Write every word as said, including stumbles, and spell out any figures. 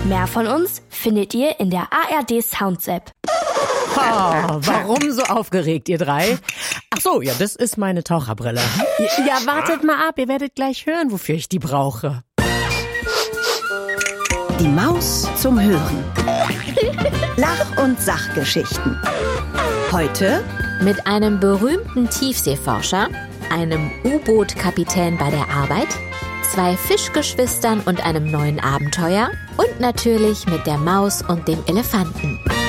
Mehr von uns findet ihr in der A R D Sounds App. Oh, warum so aufgeregt, ihr drei? Ach so, ja, das ist meine Taucherbrille. Ja, wartet mal ab, ihr werdet gleich hören, wofür ich die brauche. Die Maus zum Hören. Lach- und Sachgeschichten. Heute mit einem berühmten Tiefseeforscher, einem U-Boot-Kapitän bei der Arbeit, zwei Fischgeschwistern und einem neuen Abenteuer und natürlich mit der Maus und dem Elefanten.